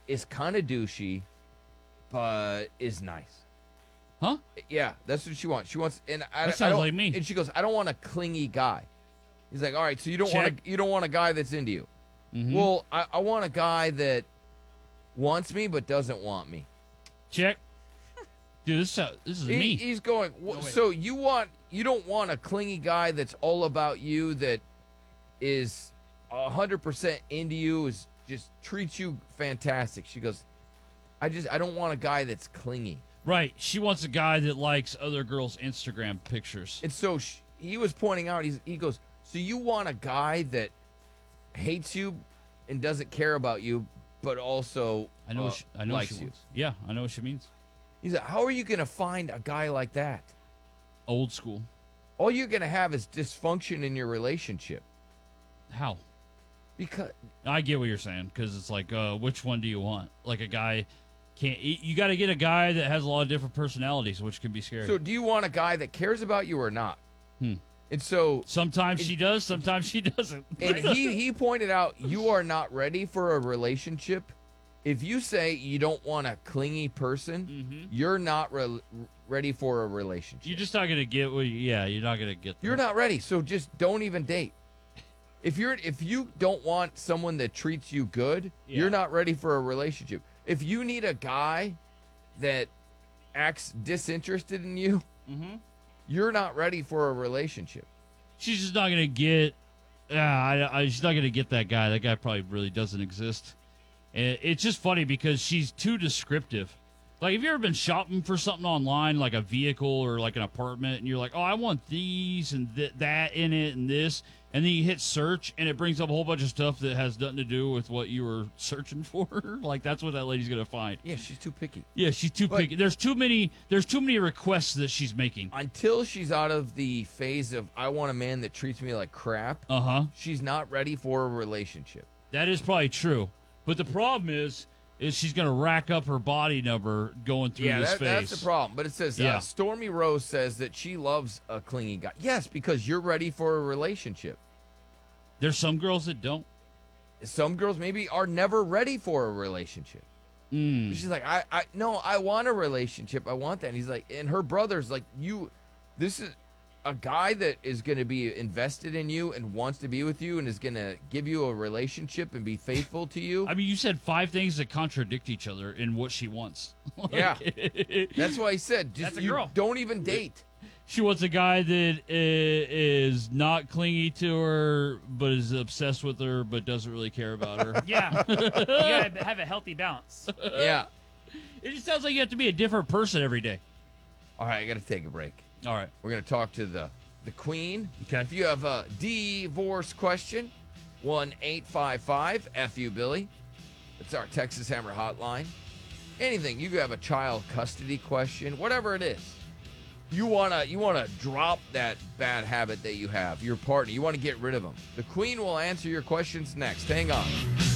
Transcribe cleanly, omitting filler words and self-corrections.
is kind of douchey, but is nice. Huh? Yeah, that's what she wants. She wants, and That I sounds don't, like me. And she goes, I don't want a clingy guy. He's like, all right, so you don't Check. want a guy that's into you. Mm-hmm. Well, I want a guy that wants me but doesn't want me. Check. Dude, this is me. He's going. So you don't want a clingy guy that's all about you, that is 100% into you, is just treats you fantastic. She goes, I don't want a guy that's clingy. Right. She wants a guy that likes other girls' Instagram pictures. And so he was pointing out, he goes, so you want a guy that hates you and doesn't care about you, but also I know what likes she you. wants. Yeah, I know what she means. He's like, how are you going to find a guy like that? Old school. All you're going to have is dysfunction in your relationship. How? Because I get what you're saying, because it's like, which one do you want? Like a guy can't. You got to get a guy that has a lot of different personalities, which can be scary. So do you want a guy that cares about you or not? And so sometimes she does, sometimes she doesn't. And he pointed out, you are not ready for a relationship. If you say you don't want a clingy person, you're not ready for a relationship. You're just not gonna get what. Yeah, you're not gonna get. You're not ready, so just don't even date. If you don't want someone that treats you good, you're not ready for a relationship. If you need a guy that acts disinterested in you, you're not ready for a relationship. She's just not gonna get. She's not gonna get that guy. That guy probably really doesn't exist. And it's just funny because she's too descriptive. Like, have you ever been shopping for something online, like a vehicle or like an apartment, and you're like, oh, I want these and that in it and this, and then you hit search and it brings up a whole bunch of stuff that has nothing to do with what you were searching for? Like, that's what that lady's gonna find. Yeah, she's too picky. Yeah, she's too picky. There's too many requests that she's making. Until she's out of the phase of I want a man that treats me like crap. She's not ready for a relationship. That is probably true. But the problem is she's going to rack up her body number going through this phase. That's the problem. But it says, Stormy Rose says that she loves a clingy guy. Yes, because you're ready for a relationship. There's some girls that don't. Some girls maybe are never ready for a relationship. She's like, I want a relationship. I want that. And he's like, and her brother's like, this is a guy that is going to be invested in you and wants to be with you and is going to give you a relationship and be faithful to you. I mean, you said 5 things that contradict each other in what she wants. Yeah. That's why I said, that's a girl. Don't even date. She wants a guy that is not clingy to her, but is obsessed with her, but doesn't really care about her. Yeah. You got to have a healthy balance. Yeah. It just sounds like you have to be a different person every day. All right, I got to take a break. All right. We're going to talk to the queen. Okay. If you have a divorce question, 1-855-FU-BILLY. It's our Texas Hammer hotline. Anything. You have a child custody question, whatever it is. You wanna drop that bad habit that you have, your partner. You want to get rid of them. The queen will answer your questions next. Hang on.